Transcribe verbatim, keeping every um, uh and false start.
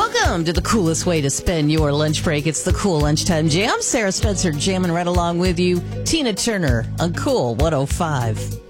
Welcome to the coolest way to spend your lunch break. It's the Cool Lunchtime Jam. Sarah Spencer jamming right along with you. Tina Turner on Cool one oh five.